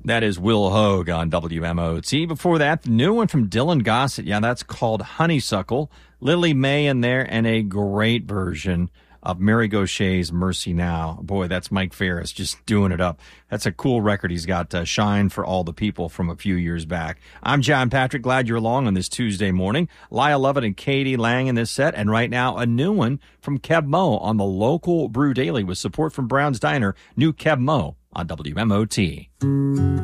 That is Will Hogue on WMOT. Before that, the new one from Dylan Gossett. Yeah, that's called Honeysuckle. Lily May in there, and a great version of Mary Gaucher's Mercy Now. Boy, that's Mike Ferris just doing it up. That's a cool record he's got, Shine for All the People, from a few years back. I'm John Patrick. Glad you're along on this Tuesday morning. Lyle Lovett and Katie Lang in this set. And right now, a new one from Keb Mo on the local Brew Daily with support from Brown's Diner. New Keb Mo on WMOT.